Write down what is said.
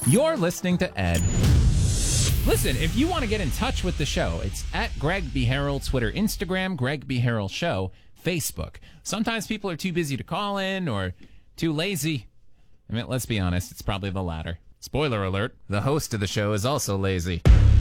You're listening to Ed. Listen, if you want to get in touch with the show, it's at Greg B. Harrell, Twitter, Instagram, Greg B. Harrell Show, Facebook. Sometimes people are too busy to call in or too lazy. I mean, let's be honest, it's probably the latter. Spoiler alert, the host of the show is also lazy.